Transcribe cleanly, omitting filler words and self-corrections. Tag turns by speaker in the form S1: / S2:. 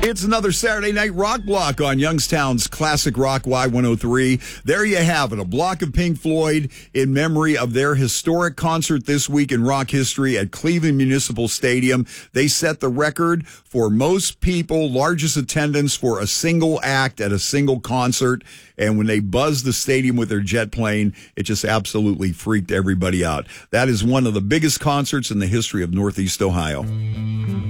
S1: It's another Saturday Night Rock Block on Youngstown's Classic Rock Y103. There you have it, a block of Pink Floyd in memory of their historic concert this week in rock history at Cleveland Municipal Stadium. They set the record for most people, largest attendance for a single act at a single concert. And when they buzzed the stadium with their jet plane, it just absolutely freaked everybody out. That is one of the biggest concerts in the history of Northeast Ohio.